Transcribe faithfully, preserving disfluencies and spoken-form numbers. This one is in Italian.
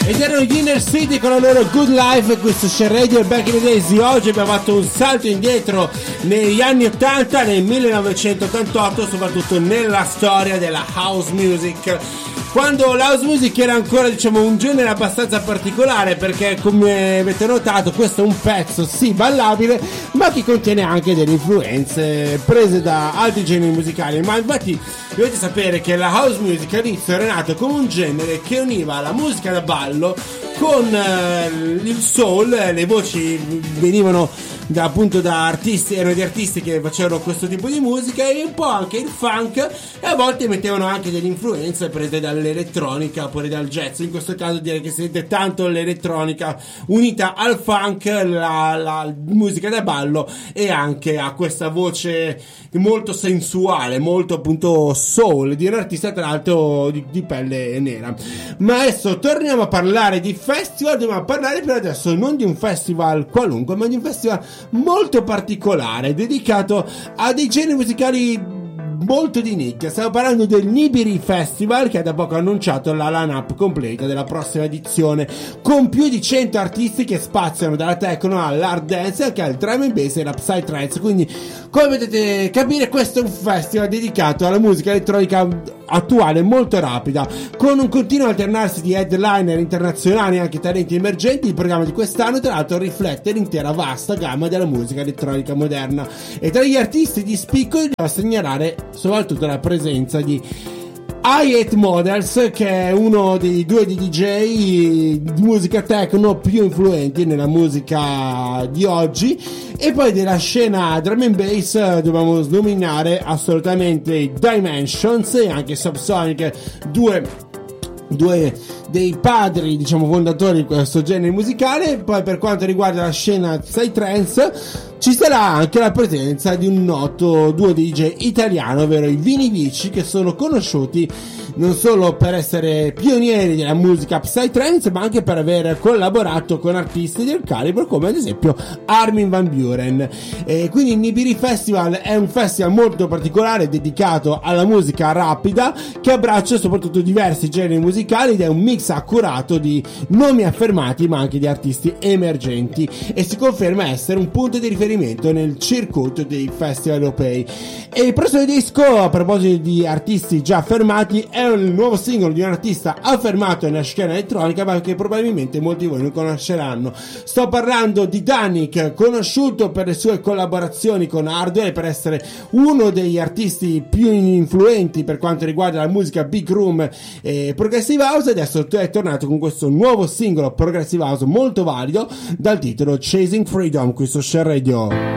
Ed erano gli Inner City con la loro Good Life. Questo c'è Radio Back in the Days di oggi. Abbiamo fatto un salto indietro negli anni ottanta, nel millenovecentottantotto, soprattutto nella storia della house music, quando l'house music era ancora, diciamo, un genere abbastanza particolare, perché come avete notato questo è un pezzo sì ballabile, ma che contiene anche delle influenze prese da altri generi musicali. Ma infatti dovete sapere che la house music all'inizio era nato come un genere che univa la musica da ballo con eh, il soul. Le voci venivano da, appunto da artisti, erano di artisti che facevano questo tipo di musica, e un po' anche il funk, e a volte mettevano anche delle influenze prese dall'elettronica oppure dal jazz. In questo caso direi che sente tanto l'elettronica unita al funk, la, la musica da ballo, e anche a questa voce molto sensuale, molto appunto soul, di un artista tra l'altro di, di pelle nera. Ma adesso torniamo a parlare di festival. Dobbiamo parlare per adesso non di un festival qualunque, ma di un festival molto particolare, dedicato a dei generi musicali molto di nicchia. Stiamo parlando del Nibiru Festival, che ha da poco annunciato la line-up completa della prossima edizione, con più di cento artisti che spaziano dalla techno all'hard dance, anche al drum and bass e all'upside Quindi, come potete capire, questo è un festival dedicato alla musica elettronica attuale, molto rapida, con un continuo alternarsi di headliner internazionali e anche talenti emergenti. Il programma di quest'anno tra l'altro riflette l'intera vasta gamma della musica elettronica moderna, e tra gli artisti di spicco da segnalare soprattutto la presenza di I Hate Models, che è uno dei due D J di musica techno più influenti nella musica di oggi. E poi della scena drum and bass dobbiamo nominare assolutamente i Dimensions e anche Subsonic, due due dei padri, diciamo, fondatori di questo genere musicale. Poi per quanto riguarda la scena psytrance ci sarà anche la presenza di un noto duo D J italiano, ovvero i Vini Vici, che sono conosciuti non solo per essere pionieri della musica psytrance, ma anche per aver collaborato con artisti del calibro come ad esempio Armin van Buuren. E quindi il Nibiru Festival è un festival molto particolare, dedicato alla musica rapida, che abbraccia soprattutto diversi generi musicali ed è un mix accurato di nomi affermati ma anche di artisti emergenti, e si conferma essere un punto di riferimento nel circuito dei festival europei. E il prossimo disco, a proposito di artisti già affermati, è il nuovo singolo di un artista affermato nella scena elettronica, ma che probabilmente molti di voi non conosceranno. Sto parlando di Danik, conosciuto per le sue collaborazioni con Hardwell, per essere uno degli artisti più influenti per quanto riguarda la musica big room e progressive house. Adesso è tornato con questo nuovo singolo progressive house molto valido dal titolo Chasing Freedom qui su Share Radio.